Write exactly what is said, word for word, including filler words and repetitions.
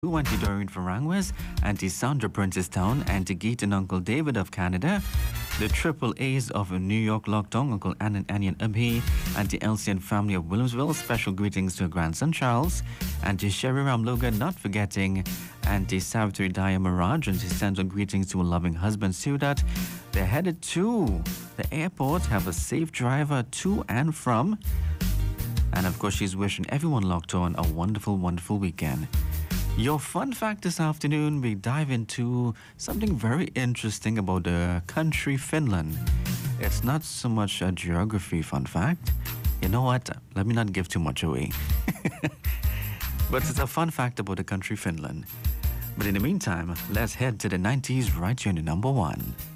to Auntie Doreen Farangwas, Auntie Sandra Princestown, Auntie Geet and Uncle David of Canada, the triple A's of New York Lockdown, Uncle Ann and Annie and Abhi, Auntie Elsie and family of Williamsville, special greetings to her grandson Charles, Auntie Sherry Ramloga, not forgetting Auntie Savitri Daya Miraj, and she sends her greetings to her loving husband Sudat. They're headed to the airport, have a safe driver to and from, and of course she's wishing everyone locked on a wonderful, wonderful weekend. Your fun fact this afternoon, we dive into something very interesting about the country Finland. It's not so much a geography fun fact. You know what? Let me not give too much away. But it's a fun fact about the country Finland. But in the meantime, let's head to the nineties right here in the number one.